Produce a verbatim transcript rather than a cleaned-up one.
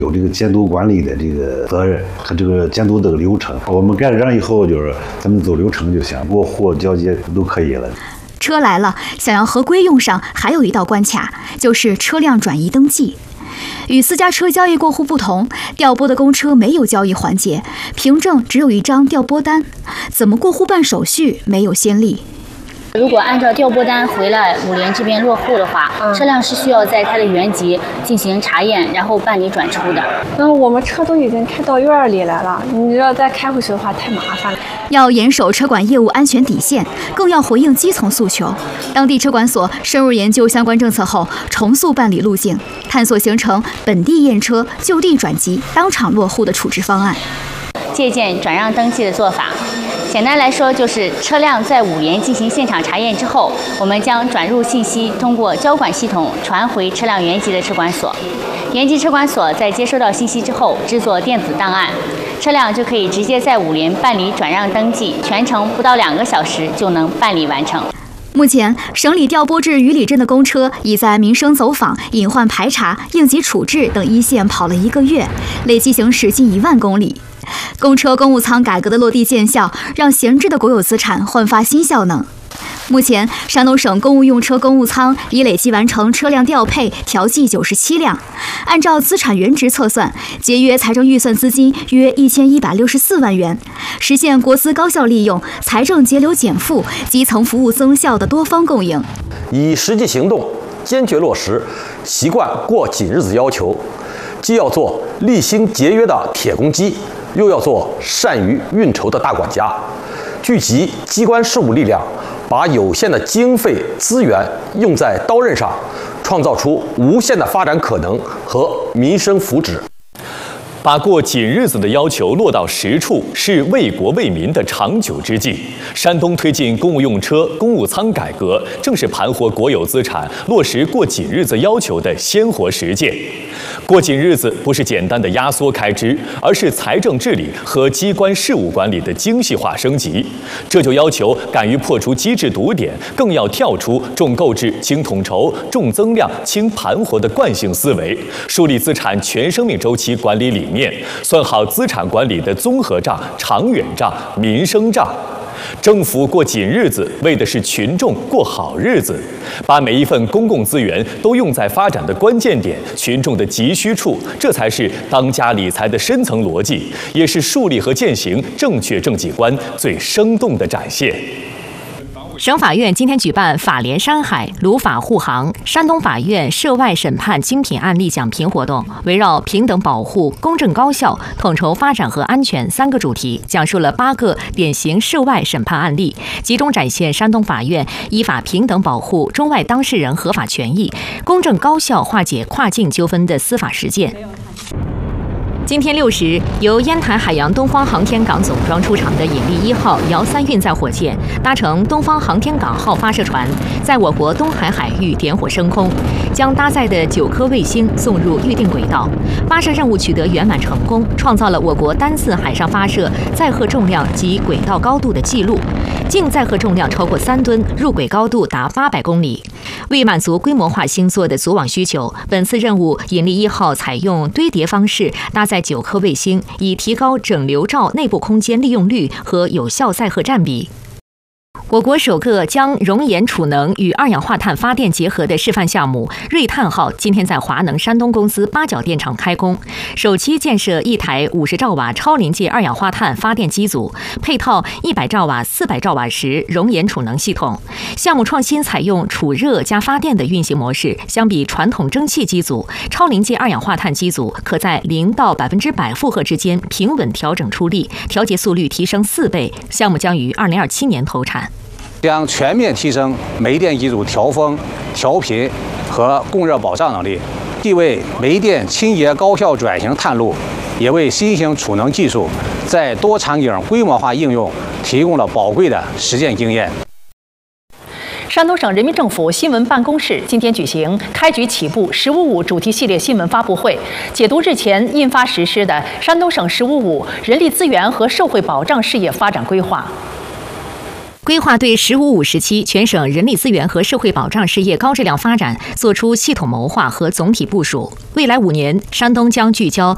有这个监督管理的这个责任和这个监督的流程。我们盖章以后，就是咱们走流程就行，过户交接都可以了。 车来了，想要合规用上，还有一道关卡，就是车辆转移登记。与私家车交易过户不同，调拨的公车没有交易环节，凭证只有一张调拨单，怎么过户办手续没有先例。 如果按照调拨单回来五联这边落户的话，嗯、车辆是需要在它的原籍进行查验，然后办理转出的。 嗯，我们车都已经开到院里来了，你要再开回去的话太麻烦了。 要严守车管业务安全底线，更要回应基层诉求。当地车管所深入研究相关政策后，重塑办理路径，探索形成本地验车、就地转籍、当场落户的处置方案。 借鉴转让登记的做法。简单来说，就是车辆在五联进行现场查验之后，我们将转入信息通过交管系统传回车辆原籍的车管所，原籍车管所在接收到信息之后制作电子档案，车辆就可以直接在五联办理转让登记，全程不到两个小时就能办理完成。 目前，省里调拨至鱼里镇的公车已在民生走访、隐患排查、应急处置等一线跑了一个月，累计行驶近一万公里。公车公务舱改革的落地见效，让闲置的国有资产焕发新效能。目前，山东省公务用车公务舱已累计完成车辆调配调剂九十七辆，按照资产原值测算，节约财政预算资金约一千一百六十四万元，实现国资高效利用、财政节流减负、基层服务增效的多方共赢。 以实际行动坚决落实习惯过紧日子要求，既要做厉心节约的铁公鸡，又要做善于运筹的大管家，聚集机关事务力量，把有限的经费资源用在刀刃上，创造出无限的发展可能和民生福祉。 把过紧日子的要求落到实处，是为国为民的长久之计。山东推进公务用车公务舱改革，正是盘活国有资产、落实过紧日子要求的鲜活实践。过紧日子不是简单的压缩开支，而是财政治理和机关事务管理的精细化升级。这就要求敢于破除机制堵点，更要跳出重购置、轻统筹、重增量、轻盘活的惯性思维，树立资产全生命周期管理理念，算好资产管理的综合账、长远账、民生账。政府过紧日子，为的是群众过好日子，把每一份公共资源都用在发展的关键点、群众的急需处，这才是当家理财的深层逻辑，也是树立和践行正确政绩观最生动的展现。 省法院今天举办法联山海、鲁法护航、山东法院涉外审判精品案例讲评活动，围绕平等保护、公正高效、统筹发展和安全三个主题，讲述了八个典型涉外审判案例，集中展现山东法院依法平等保护中外当事人合法权益、公正高效化解跨境纠纷的司法实践。今天六时，由烟台海洋东方航天港总装出厂的引力一号遥三运载火箭，搭乘东方航天港号发射船，在我国东海海域点火升空，将搭载的九颗卫星送入预定轨道。发射任务取得圆满成功，创造了我国单次海上发射载荷重量及轨道高度的记录，净载荷重量超过三吨，入轨高度达八百公里。为满足规模化星座的组网需求，本次任务引力一号采用堆叠方式搭载九颗卫星，以提高整流罩内部空间利用率和有效载荷占比。我国首个将熔岩储能与二氧化碳发电结合的示范项目“瑞碳号”今天在华能山东公司八角电厂开工，首期建设一台五十兆瓦超临界二氧化碳发电机组，配套一百兆瓦、四百兆瓦时熔岩储能系统。项目创新采用储热加发电的运行模式，相比传统蒸汽机组，超临界二氧化碳机组可在零到百分之百负荷之间平稳调整出力，调节速率提升四倍。项目将于二零二七年投产。 将全面提升煤电机组调风、调频和供热保障能力，既为煤电清洁高效转型探路，也为新型储能技术在多场景规模化应用提供了宝贵的实践经验。 山东省人民政府新闻办公室今天举行开局起步“十五五”主题系列新闻发布会，解读日前印发实施的山东省“十五五”人力资源和社会保障事业发展规划。 规划对“十五五”时期全省人力资源和社会保障事业高质量发展作出系统谋划和总体部署。未来五年，山东将聚焦